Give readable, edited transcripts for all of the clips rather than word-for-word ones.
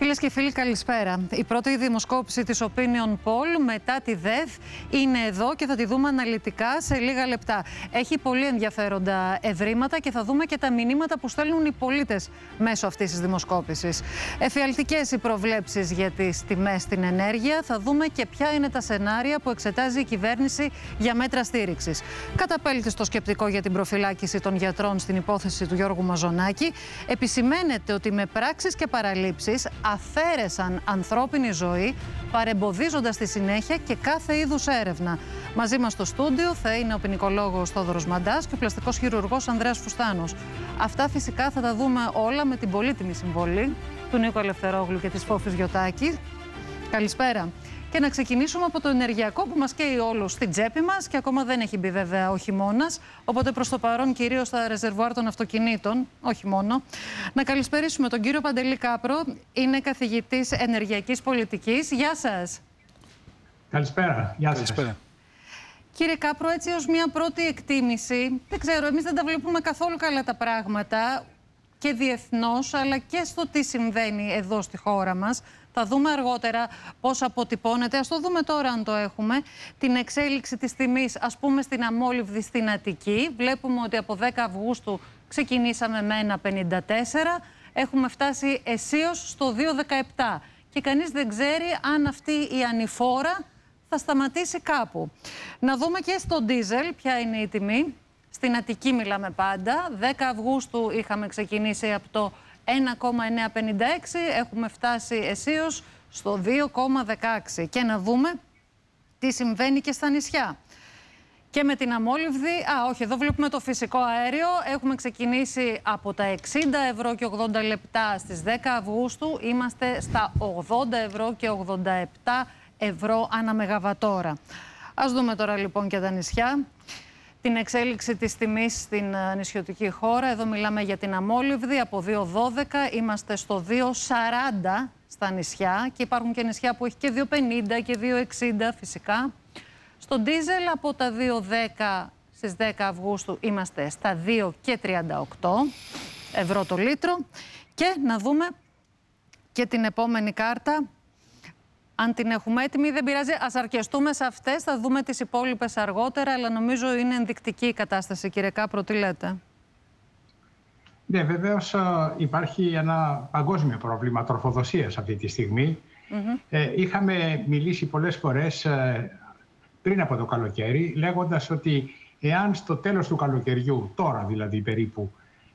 Φίλες και φίλοι, καλησπέρα. Η πρώτη δημοσκόπηση της Opinion Poll μετά τη ΔΕΘ είναι εδώ και θα τη δούμε αναλυτικά σε λίγα λεπτά. Έχει πολύ ενδιαφέροντα ευρήματα και θα δούμε και τα μηνύματα που στέλνουν οι πολίτες μέσω αυτής της δημοσκόπησης. Εφιαλτικές οι προβλέψεις για τις τιμές στην ενέργεια. Θα δούμε και ποια είναι τα σενάρια που εξετάζει η κυβέρνηση για μέτρα στήριξης. Καταπέλτει στο σκεπτικό για την προφυλάκηση των γιατρών στην υπόθεση του Γιώργου Μαζονάκη. Επισημαίνεται ότι με πράξεις και παραλήψεις αφαίρεσαν ανθρώπινη ζωή, παρεμποδίζοντας στη συνέχεια και κάθε είδους έρευνα. Μαζί μας στο στούντιο θα είναι ο ποινικολόγος Θόδωρος Μαντάς και ο πλαστικός χειρουργός Ανδρέας Φουστάνος. Αυτά φυσικά θα τα δούμε όλα με την πολύτιμη συμβολή του Νίκου Ελευθερόγλου και της Φόφης Γιωτάκη. Καλησπέρα. Και να ξεκινήσουμε από το ενεργειακό που μας καίει όλους στην τσέπη μας και ακόμα δεν έχει μπει βέβαια ο χειμώνας, οπότε προς το παρόν κυρίως στα ρεζερβουάρ των αυτοκινήτων, όχι μόνο. Να καλησπερίσουμε τον κύριο Παντελή Κάπρο, είναι καθηγητής ενεργειακής πολιτικής. Γεια σας. Καλησπέρα. Γεια σας. Καλησπέρα. Κύριε Κάπρο, έτσι ως μια πρώτη εκτίμηση, δεν ξέρω, εμείς δεν τα βλέπουμε καθόλου καλά τα πράγματα και διεθνώς, αλλά και στο τι συμβαίνει εδώ στη χώρα μας. Θα δούμε αργότερα πώς αποτυπώνεται. Ας το δούμε τώρα αν το έχουμε. Την εξέλιξη της τιμής, ας πούμε, στην αμόλυβδη στην Αττική. Βλέπουμε ότι από 10 Αυγούστου ξεκινήσαμε με 1,54. Έχουμε φτάσει αισίως στο 2,17. Και κανείς δεν ξέρει αν αυτή η ανηφόρα θα σταματήσει κάπου. Να δούμε και στο ντίζελ ποια είναι η τιμή. Στην Αττική μιλάμε πάντα. 10 Αυγούστου είχαμε ξεκινήσει από το 1,956, έχουμε φτάσει αισίως στο 2,16. Και να δούμε τι συμβαίνει και στα νησιά. Και με την αμόλυβδη, όχι, εδώ βλέπουμε το φυσικό αέριο. Έχουμε ξεκινήσει από τα 60 ευρώ και 80 λεπτά στις 10 Αυγούστου. Είμαστε στα 80 ευρώ και 87 ευρώ ανά μεγαβατόρα. Ας δούμε τώρα λοιπόν και τα νησιά. Την εξέλιξη της τιμής στην νησιωτική χώρα. Εδώ μιλάμε για την αμόλυβδη. Από 2,12 είμαστε στο 2,40 στα νησιά. Και υπάρχουν και νησιά που έχει και 2,50 και 2,60 φυσικά. Στο ντίζελ από τα 2,10 στις 10 Αυγούστου είμαστε στα 2,38 ευρώ το λίτρο. Και να δούμε και την επόμενη κάρτα. Αν την έχουμε έτοιμη, δεν πειράζει. Ας αρκεστούμε σε αυτές, θα δούμε τις υπόλοιπες αργότερα, αλλά νομίζω είναι ενδεικτική η κατάσταση, κύριε Κάπρο, τι λέτε? Ναι, βεβαίως υπάρχει ένα παγκόσμιο πρόβλημα τροφοδοσίας αυτή τη στιγμή. Είχαμε μιλήσει πολλές φορές πριν από το καλοκαίρι, λέγοντας ότι εάν στο τέλος του καλοκαιριού, τώρα δηλαδή περίπου,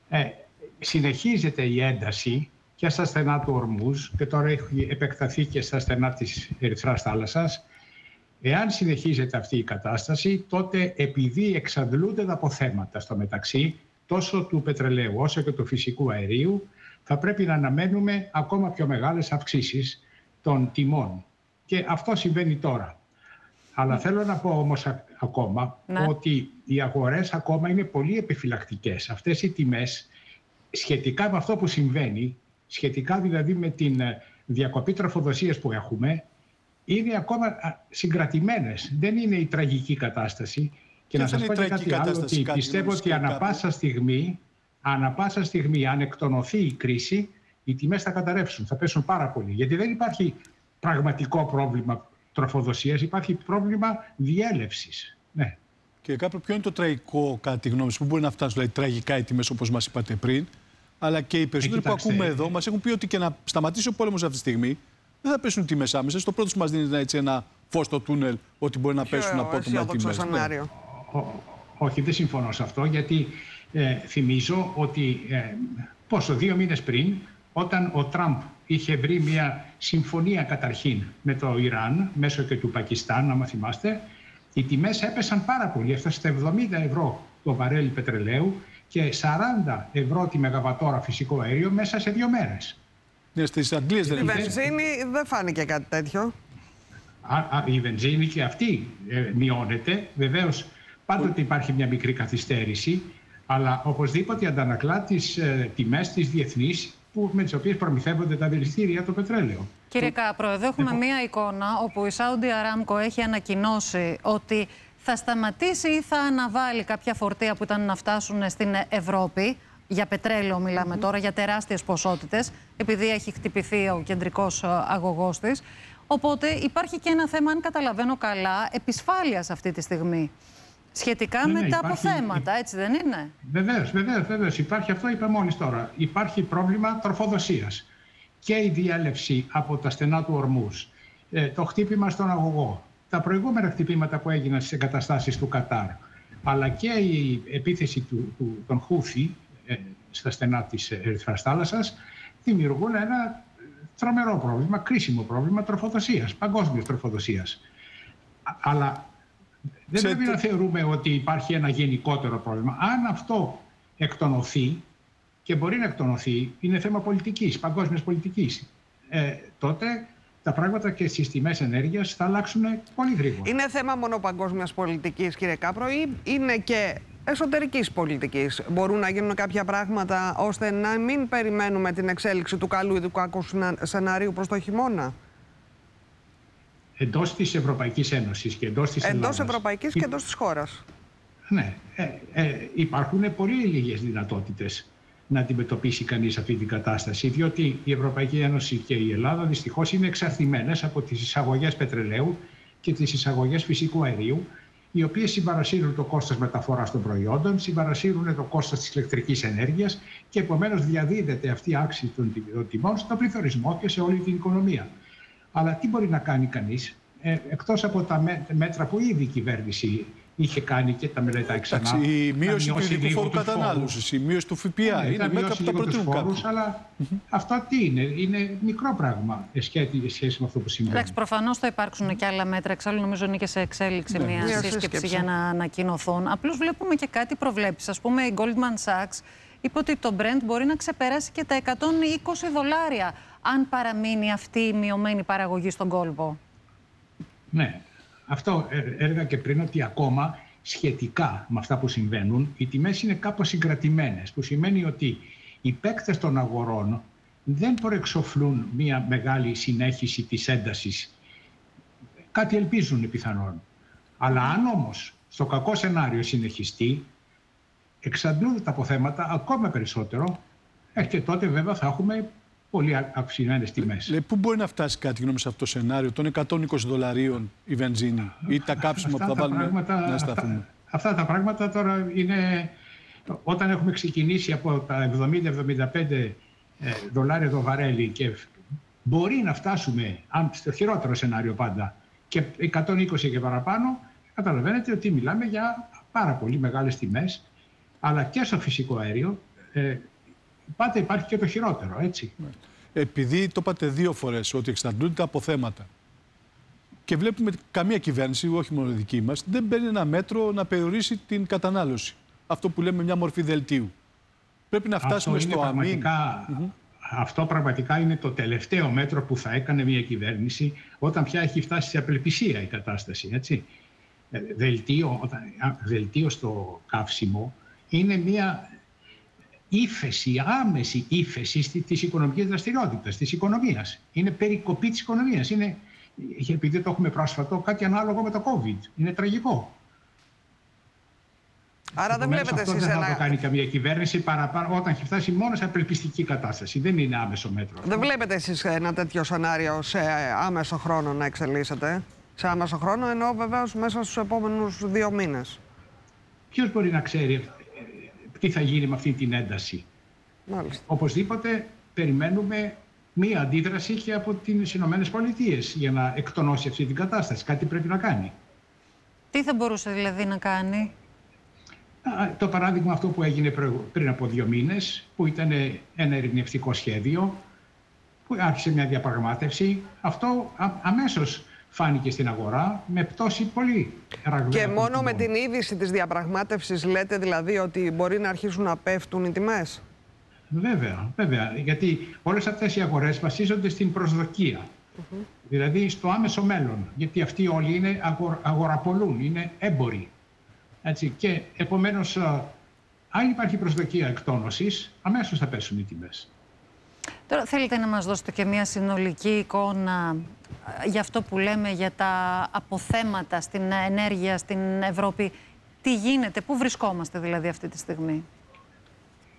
συνεχίζεται η ένταση και στα στενά του Ορμούζ και τώρα έχει επεκταθεί και στα στενά της Ερυθράς θάλασσας. Εάν συνεχίζεται αυτή η κατάσταση, τότε επειδή εξαντλούνται τα αποθέματα στο μεταξύ, τόσο του πετρελαίου όσο και του φυσικού αερίου, θα πρέπει να αναμένουμε ακόμα πιο μεγάλες αυξήσεις των τιμών. Και αυτό συμβαίνει τώρα. Αλλά θέλω να πω όμως ακόμα ότι οι αγορές ακόμα είναι πολύ επιφυλακτικές. Αυτές οι τιμές, σχετικά με αυτό που συμβαίνει, σχετικά δηλαδή με την διακοπή τροφοδοσίας που έχουμε, είναι ακόμα συγκρατημένες. Δεν είναι η τραγική κατάσταση. Και να σας πω και κάτι άλλο, ότι πιστεύω ότι ανά πάσα στιγμή, αν εκτονωθεί η κρίση, οι τιμές θα καταρρεύσουν, θα πέσουν πάρα πολύ. Γιατί δεν υπάρχει πραγματικό πρόβλημα τροφοδοσίας, υπάρχει πρόβλημα διέλευσης. Ναι. Και κάπου ποιο είναι το τραγικό, κατά τη γνώμη σας, που μπορεί να φτάσουν δηλαδή, τραγικά οι τιμές, όπως μας είπατε πριν? Αλλά και οι περισσότεροι που ακούμε εδώ μας έχουν πει ότι και να σταματήσει ο πόλεμος αυτή τη στιγμή δεν θα πέσουν τιμές άμεσα. Στο πρώτο που μας δίνει έτσι ένα φως στο τούνελ ότι μπορεί να πέσουν απότομα οι τιμές. Όχι, δεν συμφωνώ σε αυτό, γιατί θυμίζω ότι πόσο 2 μήνες πριν, όταν ο Τραμπ είχε βρει μια συμφωνία καταρχήν με το Ιράν, μέσω και του Πακιστάν, άμα θυμάστε, οι τιμές έπεσαν πάρα πολύ, έφτασε στα 70 ευρώ το βαρέλι πετρελαίου και 40 ευρώ τη μεγαβατόρα φυσικό αέριο μέσα σε 2 μέρες. Ναι, στις Αγγλίες δεν είναι. Η βενζίνη δεν φάνηκε κάτι τέτοιο. Η βενζίνη και αυτή μειώνεται. Βεβαίως πάντοτε υπάρχει μια μικρή καθυστέρηση, αλλά οπωσδήποτε αντανακλά τις τιμές της διεθνής με τις οποίες προμηθεύονται τα δηληστήρια το πετρέλαιο. Κύριε Κάπρο, εδώ έχουμε μία εικόνα όπου η Saudi Aramco έχει ανακοινώσει ότι θα σταματήσει ή θα αναβάλει κάποια φορτία που ήταν να φτάσουν στην Ευρώπη Για πετρέλαιο μιλάμε τώρα, για τεράστιες ποσότητες, επειδή έχει χτυπηθεί ο κεντρικός αγωγός της. Οπότε υπάρχει και ένα θέμα, αν καταλαβαίνω καλά, επισφάλειας αυτή τη στιγμή. Σχετικά με τα αποθέματα, έτσι δεν είναι? Βεβαίως. Υπάρχει αυτό, είπα μόλις τώρα. Υπάρχει πρόβλημα τροφοδοσίας. Και η διέλευση από τα στενά του Ορμούζ, το χτύπημα στον αγωγό, τα προηγούμενα χτυπήματα που έγιναν στις εγκαταστάσεις του Κατάρ, αλλά και η επίθεση των Χούθη στα στενά της Ερυθράς θάλασσας, δημιουργούν ένα τρομερό πρόβλημα, κρίσιμο πρόβλημα τροφοδοσίας, παγκόσμιας τροφοδοσίας. Αλλά δεν πρέπει να θεωρούμε ότι υπάρχει ένα γενικότερο πρόβλημα. Αν αυτό εκτονωθεί, και μπορεί να εκτονωθεί, είναι θέμα πολιτικής, παγκόσμιας πολιτικής, τότε τα πράγματα και στις τιμές ενέργειας θα αλλάξουν πολύ γρήγορα. Είναι θέμα μόνο παγκόσμιας πολιτικής, κύριε Κάπρο, ή είναι και εσωτερικής πολιτικής? Μπορούν να γίνουν κάποια πράγματα ώστε να μην περιμένουμε την εξέλιξη του καλού ή του κακού σενάριου προς το χειμώνα? Εντός της Ευρωπαϊκής Ένωσης και εντός της Ελλάδας. Εντός Ευρωπαϊκής και εντός της χώρας. Ναι. Υπάρχουν πολύ λίγες δυνατότητες να αντιμετωπίσει κανείς αυτή την κατάσταση, διότι η Ευρωπαϊκή Ένωση και η Ελλάδα δυστυχώς είναι εξαρτημένες από τις εισαγωγές πετρελαίου και τις εισαγωγές φυσικού αερίου, οι οποίες συμπαρασύρουν το κόστος μεταφοράς των προϊόντων, συμπαρασύρουν το κόστος της ηλεκτρικής ενέργειας και επομένως διαδίδεται αυτή η αύξηση των τιμών στον πληθωρισμό και σε όλη την οικονομία. Αλλά τι μπορεί να κάνει κανείς, εκτός από τα μέτρα που ήδη η κυβέρνηση είχε κάνει και τα μελετάει ξανά? Η μείωση του ειδικού φόρου κατανάλωσης, η μείωση του ΦΠΑ, είναι μέτρα που τα προτείνουν κάποιοι. Αλλά αυτό τι είναι? Είναι μικρό πράγμα σχέση με αυτό που συμβαίνει. Εντάξει, προφανώς θα υπάρξουν και άλλα μέτρα. Εξάλλου, νομίζω είναι και σε εξέλιξη μια σύσκεψη για να ανακοινωθούν. Απλώς βλέπουμε και κάτι προβλέψεις. Ας πούμε, η Goldman Sachs είπε ότι το Brent μπορεί να ξεπεράσει και τα $120 αν παραμείνει αυτή η μειωμένη παραγωγή στον κόλπο. Ναι. Αυτό έλεγα και πριν, ότι ακόμα σχετικά με αυτά που συμβαίνουν, οι τιμές είναι κάπως συγκρατημένες, που σημαίνει ότι οι παίκτες των αγορών δεν προεξοφλούν μια μεγάλη συνέχιση της έντασης. Κάτι ελπίζουν πιθανόν. Αλλά αν όμως στο κακό σενάριο συνεχιστεί, εξαντλούνται τα αποθέματα ακόμα περισσότερο, και τότε βέβαια θα έχουμε πολύ αυξημένες τιμές. Πού μπορεί να φτάσει κάτι γνώμη σε αυτό το σενάριο των $120 η βενζίνη ή τα κάψιμα που θα βάλουμε να σταθούν? Αυτά τα πράγματα τώρα είναι, όταν έχουμε ξεκινήσει από τα $70-75 το βαρέλι και μπορεί να φτάσουμε, αν στο χειρότερο σενάριο πάντα, και 120 και παραπάνω, καταλαβαίνετε ότι μιλάμε για πάρα πολύ μεγάλες τιμές, αλλά και στο φυσικό αέριο. Πάντα υπάρχει και το χειρότερο, έτσι. Επειδή το είπατε 2 φορές ότι εξαντλούνται τα αποθέματα και βλέπουμε καμία κυβέρνηση, όχι μόνο η δική μας, δεν παίρνει ένα μέτρο να περιορίσει την κατανάλωση. Αυτό που λέμε μια μορφή δελτίου. Πρέπει να φτάσουμε στο αμήν. Αυτό πραγματικά είναι το τελευταίο μέτρο που θα έκανε μια κυβέρνηση όταν πια έχει φτάσει σε απελπισία η κατάσταση, έτσι. Δελτίο στο καύσιμο είναι μια ύφεση, άμεση ύφεση της οικονομικής δραστηριότητας, της οικονομίας. Είναι περικοπή της οικονομίας. Είναι, επειδή το έχουμε πρόσφατο, κάτι ανάλογο με το COVID. Είναι τραγικό. Άρα δεν βλέπετε εσείς δεν θα το κάνει καμία κυβέρνηση παραπάνω όταν έχει φτάσει μόνο σε απελπιστική κατάσταση. Δεν είναι άμεσο μέτρο. Δεν βλέπετε εσείς ένα τέτοιο σενάριο σε άμεσο χρόνο να εξελίσσεται? Σε άμεσο χρόνο εννοώ βεβαίως μέσα στους επόμενους 2 μήνες. Ποιος μπορεί να ξέρει τι θα γίνει με αυτή την ένταση? Μάλιστα. Οπωσδήποτε περιμένουμε μία αντίδραση και από τις Ηνωμένες Πολιτείες για να εκτονώσει αυτή την κατάσταση. Κάτι πρέπει να κάνει. Τι θα μπορούσε δηλαδή να κάνει? Το παράδειγμα αυτό που έγινε πριν από 2 μήνες, που ήταν ένα ειρηνευτικό σχέδιο, που άρχισε μια διαπραγμάτευση, αυτό αμέσως φάνηκε στην αγορά με πτώση πολύ ραγδαία. Και μόνο με την είδηση της διαπραγμάτευσης λέτε δηλαδή ότι μπορεί να αρχίσουν να πέφτουν οι τιμές? Βέβαια. Γιατί όλες αυτές οι αγορές βασίζονται στην προσδοκία. Δηλαδή στο άμεσο μέλλον. Γιατί αυτοί όλοι είναι αγοραπολούν, είναι έμποροι. Έτσι, και επομένως, αν υπάρχει προσδοκία εκτόνωσης, αμέσως θα πέσουν οι τιμές. Τώρα θέλετε να μας δώσετε και μια συνολική εικόνα για αυτό που λέμε για τα αποθέματα στην ενέργεια στην Ευρώπη? Τι γίνεται, πού βρισκόμαστε δηλαδή αυτή τη στιγμή?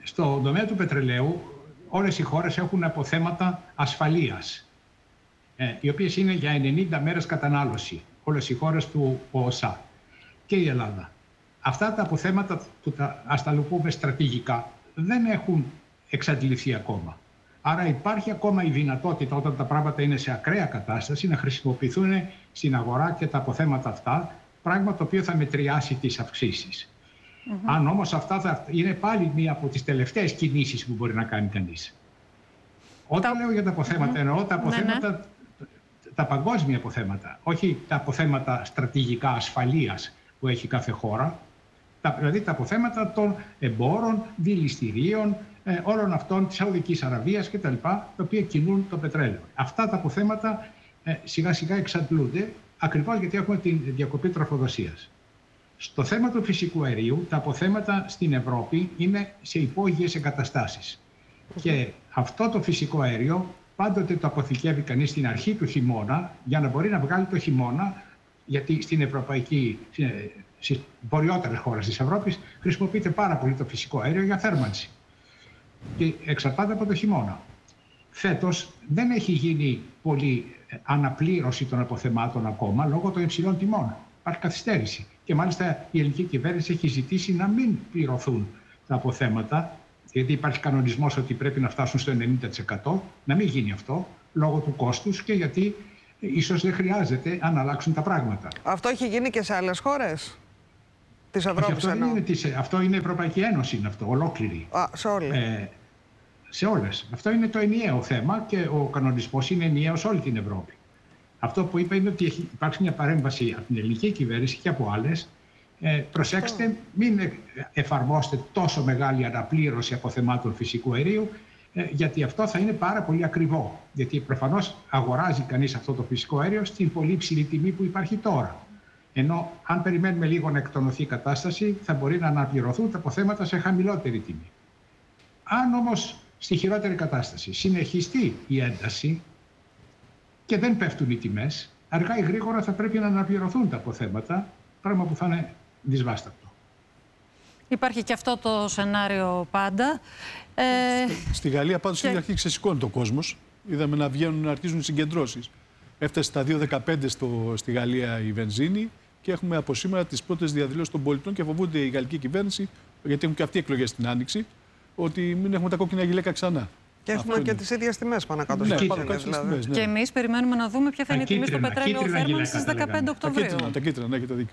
στον τομέα του πετρελαίου όλες οι χώρες έχουν αποθέματα ασφαλείας, οι οποίες είναι για 90 μέρες κατανάλωση, όλες οι χώρες του ΟΟΣΑ και η Ελλάδα. Αυτά τα αποθέματα, ας τα πούμε στρατηγικά, δεν έχουν εξαντληθεί ακόμα. Άρα υπάρχει ακόμα η δυνατότητα, όταν τα πράγματα είναι σε ακραία κατάσταση, να χρησιμοποιηθούν στην αγορά και τα αποθέματα αυτά, πράγμα το οποίο θα μετριάσει τις αυξήσεις. Αν όμως αυτά θα είναι πάλι μία από τις τελευταίες κινήσεις που μπορεί να κάνει κανείς. Όταν λέω για τα αποθέματα, εννοώ τα αποθέματα, τα παγκόσμια αποθέματα, όχι τα αποθέματα στρατηγικά ασφαλείας που έχει κάθε χώρα, δηλαδή τα αποθέματα των εμπόρων, δηληστηρίων, όλων αυτών της Σαουδικής Αραβίας κτλ., τα οποία κινούν το πετρέλαιο. Αυτά τα αποθέματα σιγά σιγά εξαντλούνται, ακριβώς γιατί έχουμε την διακοπή τροφοδοσίας. Στο θέμα του φυσικού αερίου, τα αποθέματα στην Ευρώπη είναι σε υπόγειες εγκαταστάσεις. Και αυτό το φυσικό αέριο πάντοτε το αποθηκεύει κανείς στην αρχή του χειμώνα, για να μπορεί να βγάλει το χειμώνα, γιατί στις βορειότερες χώρες της Ευρώπης χρησιμοποιείται πάρα πολύ το φυσικό αέριο για θέρμανση. Και εξαρτάται από το χειμώνα. Φέτος δεν έχει γίνει πολύ αναπλήρωση των αποθεμάτων ακόμα λόγω των υψηλών τιμών. Υπάρχει καθυστέρηση. Και μάλιστα η ελληνική κυβέρνηση έχει ζητήσει να μην πληρωθούν τα αποθέματα, γιατί υπάρχει κανονισμός ότι πρέπει να φτάσουν στο 90%, να μην γίνει αυτό λόγω του κόστους και γιατί ίσως δεν χρειάζεται αν αλλάξουν τα πράγματα. Αυτό έχει γίνει και σε άλλες χώρες της Ευρώπης? Αυτό είναι η Ευρωπαϊκή Ένωση, είναι αυτό, ολόκληρη. Σε όλες. Σε όλες. Αυτό είναι το ενιαίο θέμα και ο κανονισμός είναι ενιαίος σε όλη την Ευρώπη. Αυτό που είπα είναι ότι υπάρχει μια παρέμβαση από την ελληνική κυβέρνηση και από άλλες. Προσέξτε, μην εφαρμόσετε τόσο μεγάλη αναπλήρωση αποθεμάτων φυσικού αερίου, γιατί αυτό θα είναι πάρα πολύ ακριβό. Γιατί προφανώς αγοράζει κανείς αυτό το φυσικό αέριο στην πολύ ψηλή τιμή που υπάρχει τώρα. Ενώ αν περιμένουμε λίγο να εκτονωθεί η κατάσταση, θα μπορεί να αναπληρωθούν τα αποθέματα σε χαμηλότερη τιμή. Αν όμως στη χειρότερη κατάσταση συνεχιστεί η ένταση και δεν πέφτουν οι τιμές, αργά ή γρήγορα θα πρέπει να αναπληρωθούν τα αποθέματα, πράγμα που θα είναι δυσβάστακτο. Υπάρχει και αυτό το σενάριο πάντα. Στη Γαλλία πάντως έχει αρχίσει ξεσηκώνει το κόσμος. Είδαμε να βγαίνουν, να αρχίζουν οι συγκεντρώσεις. Έφτασε στα 2,15 στη Γαλλία η βενζίνη και έχουμε από σήμερα τις πρώτες διαδηλώσεις των πολιτών και φοβούνται η γαλλική κυβέρνηση, γιατί έχουν και αυτοί εκλογές στην Άνοιξη, ότι μην έχουμε τα κόκκινα γυλαίκα ξανά. Και έχουμε και τις ίδιες τιμές πάνω κάτω. Ναι, δηλαδή. Και εμείς περιμένουμε να δούμε ποια θα είναι η τιμή στο πετρέλαιο θέρμανσης στις 15 Οκτωβρίου. Τα κίτρινα, έχετε δίκιο.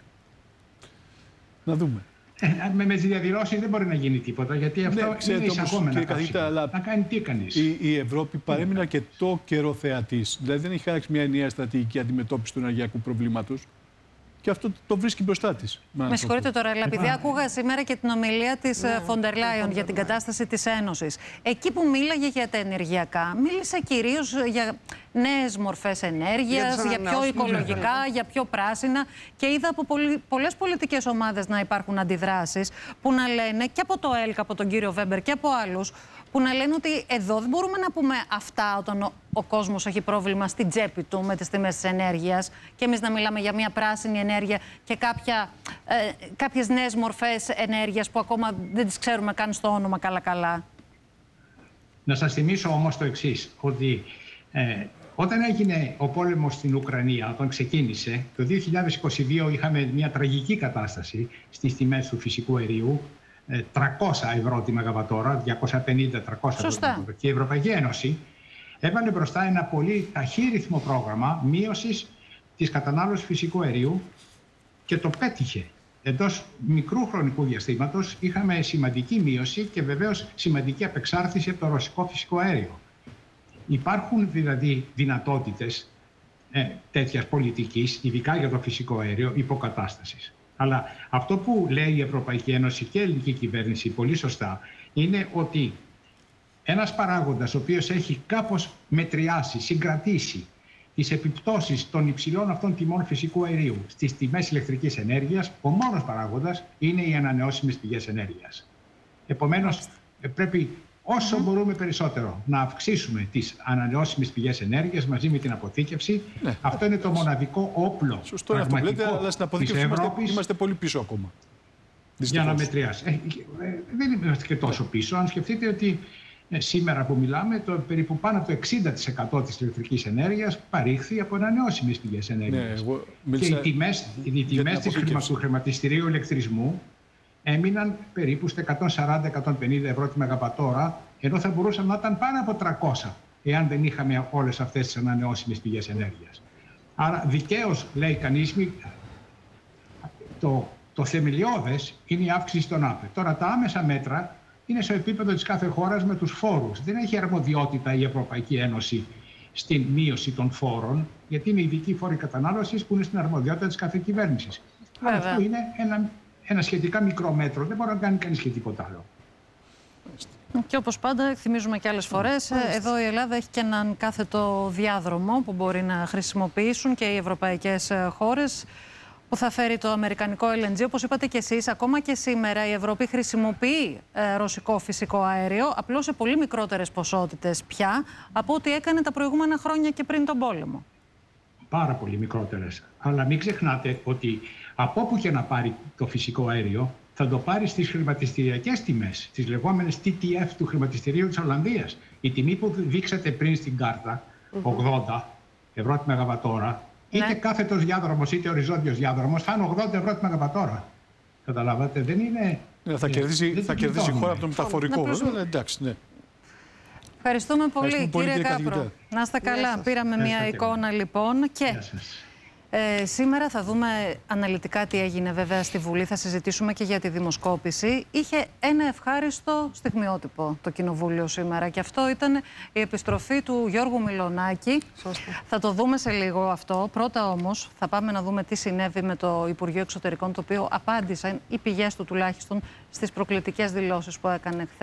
Να δούμε. Με τις διαδηλώσεις δεν μπορεί να γίνει τίποτα, γιατί αυτό είναι εισαγόμενα καύσιμα. Να κάνει τι κανείς. Η Ευρώπη παρέμεινε αρκετό καιρό θεατής. Δηλαδή δεν έχει χαράξει μια ενιαία στρατηγική αντιμετώπιση του ενεργειακού προβλήματος. Και αυτό το βρίσκει μπροστά της. Με συγχωρείτε τώρα, αλλά επειδή άκουγα σήμερα και την ομιλία της Φοντερ Λάιον για την κατάσταση της Ένωσης, εκεί που μίλαγε για τα ενεργειακά, μίλησε κυρίως για νέες μορφές ενέργειας, για πιο οικολογικά, για πιο πράσινα. Και είδα από πολλές πολιτικές ομάδες να υπάρχουν αντιδράσεις που να λένε, και από το ΕΛΚ, από τον κύριο Βέμπερ και από άλλους, που να λένε ότι εδώ δεν μπορούμε να πούμε αυτά όταν ο κόσμος έχει πρόβλημα στην τσέπη του με τις τιμές της ενέργειας και εμείς να μιλάμε για μια πράσινη ενέργεια και κάποιες νέες μορφές ενέργειας που ακόμα δεν τις ξέρουμε καν στο όνομα καλά-καλά. Να σας θυμίσω όμως το εξής, ότι όταν έγινε ο πόλεμος στην Ουκρανία, όταν ξεκίνησε, το 2022 είχαμε μια τραγική κατάσταση στις τιμές του φυσικού αερίου, 300 ευρώ τη μεγαβατόρα, 250-300 ευρώ. Και η Ευρωπαϊκή Ένωση έβαλε μπροστά ένα πολύ ταχύρυθμο πρόγραμμα μείωσης της κατανάλωσης φυσικού αερίου και το πέτυχε. Εντός μικρού χρονικού διαστήματος είχαμε σημαντική μείωση και βεβαίως σημαντική απεξάρτηση από το ρωσικό φυσικό αέριο. Υπάρχουν δηλαδή δυνατότητες τέτοιας πολιτικής, ειδικά για το φυσικό αέριο, υποκατάστασης. Αλλά αυτό που λέει η Ευρωπαϊκή Ένωση και η ελληνική κυβέρνηση πολύ σωστά είναι ότι ένας παράγοντας ο οποίος έχει κάπως μετριάσει, συγκρατήσει τις επιπτώσεις των υψηλών αυτών τιμών φυσικού αερίου στις τιμές ηλεκτρικής ενέργειας, ο μόνος παράγοντας είναι οι ανανεώσιμες πηγές ενέργειας. Επομένως, πρέπει όσο μπορούμε περισσότερο να αυξήσουμε τις ανανεώσιμες πηγές ενέργειας μαζί με την αποθήκευση. Ναι. Αυτό είναι το μοναδικό όπλο. Σωστό είναι αυτό που λέτε, αλλά στην αποθήκευση είμαστε πολύ πίσω ακόμα. για να μετριάσει. Δεν είμαστε και τόσο πίσω. Αν σκεφτείτε ότι σήμερα που μιλάμε, περίπου πάνω από το 60% της ηλεκτρικής ενέργειας παρήχθη από ανανεώσιμες πηγές ενέργειας. Και οι τιμές του χρηματιστηρίου ηλεκτρισμού έμειναν περίπου στα 140-150 ευρώ τη μεγαβατόρα, ενώ θα μπορούσαν να ήταν πάνω από 300, εάν δεν είχαμε όλες αυτές τις ανανεώσιμες πηγές ενέργειας. Άρα δικαίως, λέει κανείς, το θεμελιώδες είναι η αύξηση των ΑΠΕ. Τώρα τα άμεσα μέτρα είναι στο επίπεδο της κάθε χώρας με τους φόρους. Δεν έχει αρμοδιότητα η Ευρωπαϊκή Ένωση στην μείωση των φόρων, γιατί είναι ειδικοί φόροι κατανάλωσης που είναι στην αρμοδιότητα της κάθε κυβέρνησης. Αλλά αυτό είναι ένα σχετικά μικρό μέτρο. Δεν μπορεί να κάνει κανείς και τίποτα άλλο. Και όπως πάντα, θυμίζουμε και άλλες φορές, εδώ η Ελλάδα έχει και έναν κάθετο διάδρομο που μπορεί να χρησιμοποιήσουν και οι ευρωπαϊκές χώρες, που θα φέρει το αμερικανικό LNG. Όπως είπατε και εσείς, ακόμα και σήμερα η Ευρώπη χρησιμοποιεί ρωσικό φυσικό αέριο, απλώς σε πολύ μικρότερες ποσότητες πια από ό,τι έκανε τα προηγούμενα χρόνια και πριν τον πόλεμο. Πάρα πολύ μικρότερες. Αλλά μην ξεχνάτε ότι από όπου και να πάρει το φυσικό αέριο, θα το πάρει στις χρηματιστηριακές τιμές, τις λεγόμενες TTF του χρηματιστηρίου της Ολλανδίας. Η τιμή που δείξατε πριν στην κάρτα, 80 ευρώ τη μεγαβατόρα, είτε κάθετος διάδρομος είτε οριζόντιος διάδρομος, θα είναι 80 ευρώ τη μεγαβατόρα. Καταλάβατε, δεν είναι... Θα κερδίσει η χώρα από το μεταφορικό. Εντάξει, ναι. Ευχαριστούμε πολύ, κύριε Κάπρο. Να είστε καλά. Πήραμε μια εικόνα λοιπόν και σήμερα θα δούμε αναλυτικά τι έγινε βέβαια στη Βουλή. Θα συζητήσουμε και για τη δημοσκόπηση. Είχε ένα ευχάριστο στιγμιότυπο το Κοινοβούλιο σήμερα και αυτό ήταν η επιστροφή του Γιώργου Μιλονάκη. Θα το δούμε σε λίγο αυτό. Πρώτα όμως θα πάμε να δούμε τι συνέβη με το Υπουργείο Εξωτερικών, το οποίο απάντησαν οι πηγές του τουλάχιστον στις προκλητικές δηλώσεις που έκανε χθες.